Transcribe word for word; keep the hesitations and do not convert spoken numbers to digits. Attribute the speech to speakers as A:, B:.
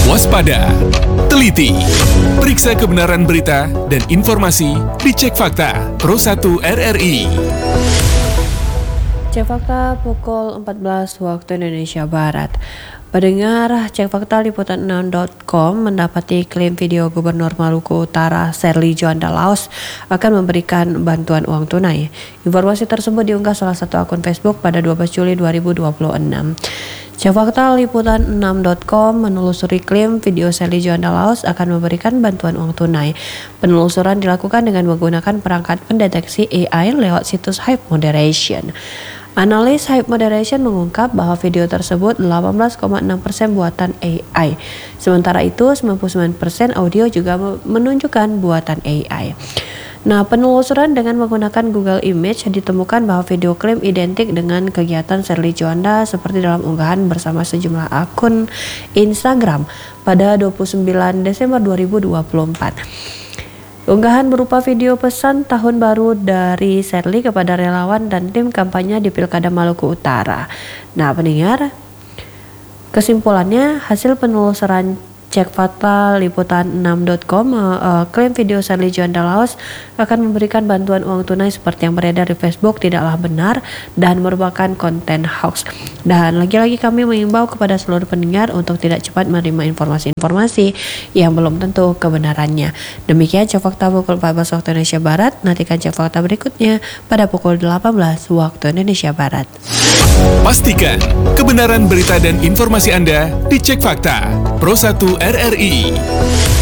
A: Waspada, teliti, periksa kebenaran berita dan informasi di Cek Fakta Pro satu R R I.
B: Cek Fakta pukul empat belas waktu Indonesia Barat. Pendengar, Cek Fakta liputan enam titik com mendapati klaim video Gubernur Maluku Utara Sherly Djuanda Laos akan memberikan bantuan uang tunai. Informasi tersebut diunggah salah satu akun Facebook pada dua belas Juli dua ribu dua puluh enam. Cek Fakta liputan enam titik com menelusuri klaim video Sherly Djuanda Laos akan memberikan bantuan uang tunai. Penelusuran dilakukan dengan menggunakan perangkat pendeteksi A I lewat situs Hype Moderation. Analis Hype Moderation mengungkap bahwa video tersebut delapan belas koma enam persen buatan A I. Sementara itu sembilan puluh sembilan persen audio juga menunjukkan buatan A I. Nah, penelusuran dengan menggunakan Google Image ditemukan bahwa video klaim identik dengan kegiatan Sherly Djuanda seperti dalam unggahan bersama sejumlah akun Instagram pada dua puluh sembilan Desember dua ribu dua puluh empat. Unggahan berupa video pesan tahun baru dari Sherly kepada relawan dan tim kampanye di Pilkada Maluku Utara. Nah, pendengar, kesimpulannya hasil penelusuran Cek Fakta liputan enam titik com uh, klaim video Sherly Djuanda Laos akan memberikan bantuan uang tunai seperti yang beredar di Facebook tidaklah benar dan merupakan konten hoax. Dan lagi-lagi kami mengimbau kepada seluruh pendengar untuk tidak cepat menerima informasi-informasi yang belum tentu kebenarannya. Demikian Cek Fakta pukul empat belas waktu Indonesia Barat. Nantikan Cek Fakta berikutnya pada pukul delapan belas waktu Indonesia Barat.
A: Pastikan kebenaran berita dan informasi Anda di Cek Fakta Pro satu R R I.